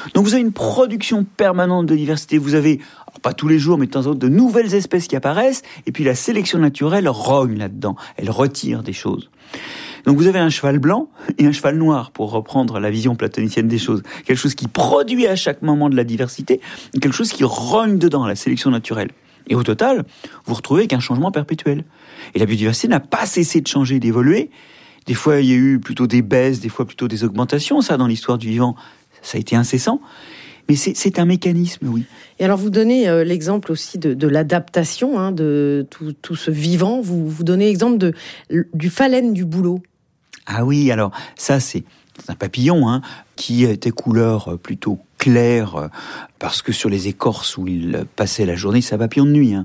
Donc vous avez une production permanente de diversité. Vous avez, alors pas tous les jours, mais de temps en temps, de nouvelles espèces qui apparaissent. Et puis la sélection naturelle rogne là-dedans. Elle retire des choses. Donc vous avez un cheval blanc et un cheval noir, pour reprendre la vision platonicienne des choses. Quelque chose qui produit à chaque moment de la diversité, et quelque chose qui rogne dedans, la sélection naturelle. Et au total, vous vous retrouvez avec un changement perpétuel. Et la biodiversité n'a pas cessé de changer, d'évoluer. Des fois, il y a eu plutôt des baisses, des fois plutôt des augmentations. Ça, dans l'histoire du vivant, ça a été incessant. Mais c'est un mécanisme, oui. Et alors, vous donnez l'exemple aussi de l'adaptation de tout ce vivant. Vous donnez l'exemple du phalène du bouleau. Ah oui, alors ça c'est un papillon qui était couleur plutôt claire parce que sur les écorces où il passait la journée, c'est un papillon de nuit.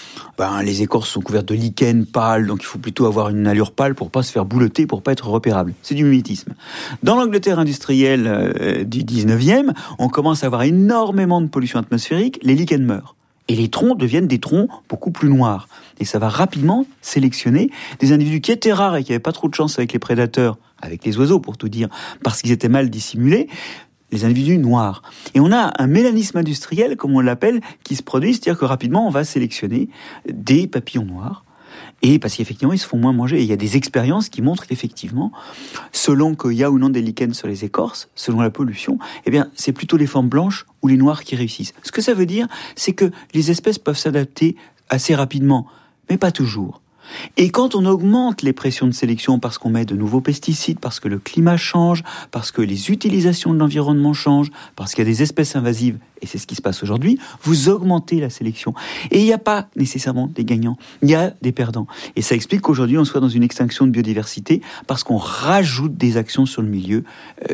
Les écorces sont couvertes de lichen pâle, donc il faut plutôt avoir une allure pâle pour pas se faire bouleter, pour pas être repérable. C'est du mimétisme. Dans l'Angleterre industrielle du 19e, on commence à avoir énormément de pollution atmosphérique, les lichens meurent. Et les troncs deviennent des troncs beaucoup plus noirs. Et ça va rapidement sélectionner des individus qui étaient rares et qui n'avaient pas trop de chance avec les prédateurs, avec les oiseaux pour tout dire, parce qu'ils étaient mal dissimulés, les individus noirs. Et on a un mélanisme industriel, comme on l'appelle, qui se produit, c'est-à-dire que rapidement on va sélectionner des papillons noirs. Et parce qu'effectivement, ils se font moins manger. Et il y a des expériences qui montrent qu'effectivement, selon qu'il y a ou non des lichens sur les écorces, selon la pollution, c'est plutôt les formes blanches ou les noirs qui réussissent. Ce que ça veut dire, c'est que les espèces peuvent s'adapter assez rapidement, mais pas toujours. Et quand on augmente les pressions de sélection parce qu'on met de nouveaux pesticides, parce que le climat change, parce que les utilisations de l'environnement changent, parce qu'il y a des espèces invasives, et c'est ce qui se passe aujourd'hui, vous augmentez la sélection. Et il n'y a pas nécessairement des gagnants, il y a des perdants. Et ça explique qu'aujourd'hui on soit dans une extinction de biodiversité parce qu'on rajoute des actions sur le milieu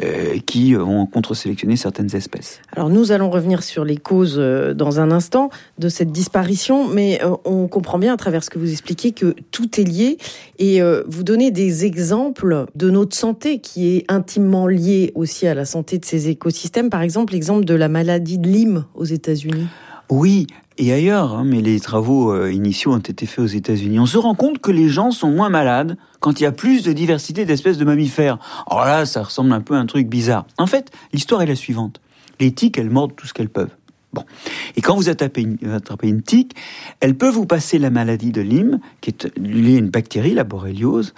qui vont contre-sélectionner certaines espèces. Alors nous allons revenir sur les causes dans un instant de cette disparition, mais on comprend bien à travers ce que vous expliquez que tout est lié et vous donnez des exemples de notre santé qui est intimement liée aussi à la santé de ces écosystèmes. Par exemple, l'exemple de la maladie de Lyme aux États-Unis. Oui, et ailleurs, mais les travaux initiaux ont été faits aux États-Unis. On se rend compte que les gens sont moins malades quand il y a plus de diversité d'espèces de mammifères. Alors là, ça ressemble un peu à un truc bizarre. En fait, l'histoire est la suivante. Les tiques, elles mordent tout ce qu'elles peuvent. Bon. Et quand vous attrapez une tique, elle peut vous passer la maladie de Lyme, qui est liée à une bactérie, la borréliose,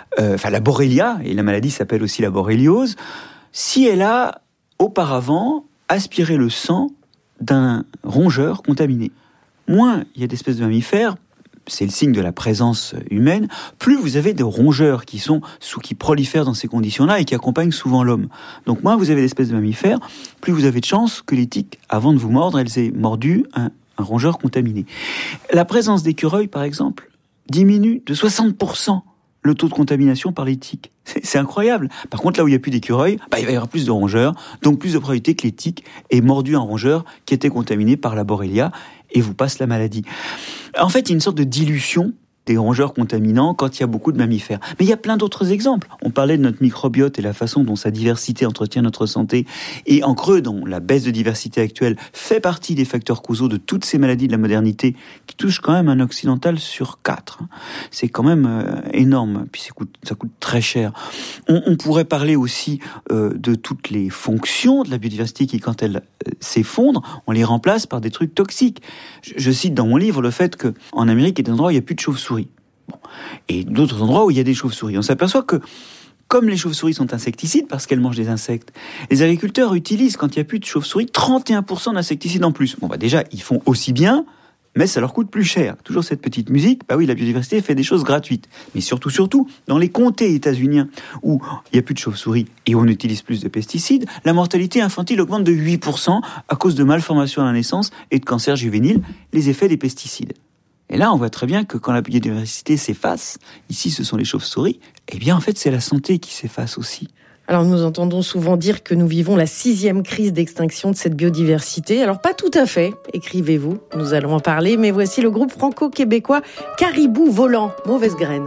la borrelia, et la maladie s'appelle aussi la borréliose, si elle a auparavant aspiré le sang d'un rongeur contaminé. Moins il y a d'espèces de mammifères, c'est le signe de la présence humaine, plus vous avez de rongeurs qui prolifèrent dans ces conditions-là et qui accompagnent souvent l'homme. Donc moins vous avez d'espèces de mammifères, plus vous avez de chances que les tiques, avant de vous mordre, elles aient mordu un rongeur contaminé. La présence d'écureuils, par exemple, diminue de 60% le taux de contamination par les tiques. C'est incroyable. Par contre, là où il n'y a plus d'écureuils, il va y avoir plus de rongeurs, donc plus de probabilité que les tiques aient mordu un rongeur qui était contaminé par la borrelia et vous passe la maladie. En fait, il y a une sorte de dilution des rongeurs contaminants quand il y a beaucoup de mammifères. Mais il y a plein d'autres exemples. On parlait de notre microbiote et la façon dont sa diversité entretient notre santé. Et en creux, dont la baisse de diversité actuelle fait partie des facteurs causaux de toutes ces maladies de la modernité qui touchent quand même un occidental sur 4. C'est quand même énorme. Puis ça coûte très cher. On pourrait parler aussi de toutes les fonctions de la biodiversité qui, quand elles s'effondrent, on les remplace par des trucs toxiques. Je cite dans mon livre le fait qu'en Amérique, il y a des endroits où il n'y a plus de chauves-souris. Et d'autres endroits où il y a des chauves-souris. On s'aperçoit que, comme les chauves-souris sont insecticides parce qu'elles mangent des insectes, les agriculteurs utilisent, quand il n'y a plus de chauves-souris, 31% d'insecticides en plus. Déjà, ils font aussi bien, mais ça leur coûte plus cher. Toujours cette petite musique, oui, la biodiversité fait des choses gratuites. Mais surtout, dans les comtés états-uniens où il n'y a plus de chauves-souris et où on utilise plus de pesticides, la mortalité infantile augmente de 8% à cause de malformations à la naissance et de cancers juvéniles, les effets des pesticides. Et là, on voit très bien que quand la biodiversité s'efface, ici ce sont les chauves-souris, en fait c'est la santé qui s'efface aussi. Alors nous entendons souvent dire que nous vivons la 6e crise d'extinction de cette biodiversité. Alors pas tout à fait, écrivez-vous, nous allons en parler, mais voici le groupe franco-québécois Caribou Volant, Mauvaise Graine.